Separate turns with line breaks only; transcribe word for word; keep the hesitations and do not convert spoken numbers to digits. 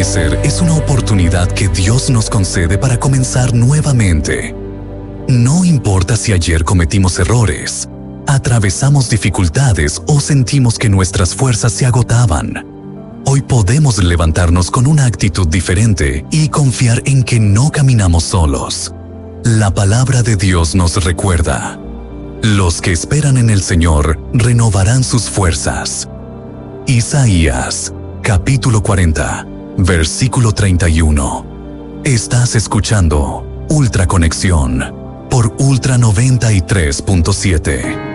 Ser es una oportunidad que Dios nos concede para comenzar nuevamente. No importa si ayer cometimos errores, atravesamos dificultades o sentimos que nuestras fuerzas se agotaban. Hoy podemos levantarnos con una actitud diferente y confiar en que no caminamos solos. La palabra de Dios nos recuerda: los que esperan en el Señor renovarán sus fuerzas. Isaías, capítulo cuarenta, versículo treinta y uno. Estás escuchando Ultra Conexión por Ultra noventa y tres punto siete.